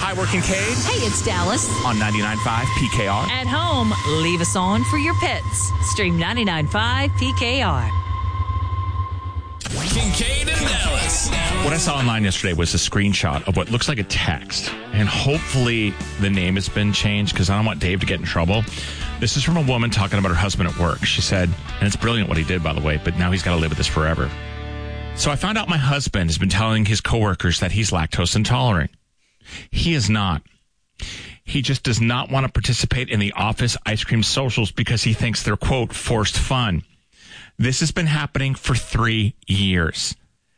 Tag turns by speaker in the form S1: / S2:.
S1: Hi, we're Kincaid.
S2: Hey, it's Dallas.
S1: On 99.5 PKR.
S2: At home, leave us on for your pets. Stream 99.5 PKR.
S3: Kincaid and Dallas.
S1: What I saw online yesterday was a screenshot of what looks like a text. And hopefully the name has been changed because I don't want Dave to get in trouble. This is from a woman talking about her husband at work. She said, and it's brilliant what he did, by the way, but now he's got to live with this forever. So I found out my husband has been telling his coworkers that he's lactose intolerant. He is not. He just does not want to participate in the office ice cream socials because he thinks they're, quote, forced fun. This has been happening for 3 years.